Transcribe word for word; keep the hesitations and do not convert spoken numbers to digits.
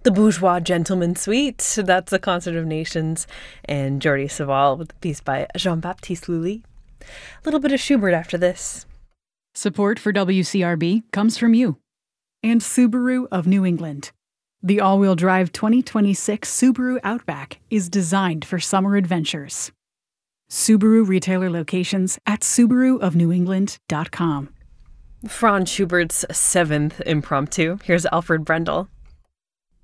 The Bourgeois Gentleman Suite, that's the Concert of Nations, and Jordi Savall with a piece by Jean-Baptiste Lully. A little bit of Schubert after this. Support for W C R B comes from you and Subaru of New England. The all-wheel drive twenty twenty-six Subaru Outback is designed for summer adventures. Subaru retailer locations at subaru of new england dot com. Franz Schubert's seventh impromptu. Here's Alfred Brendel.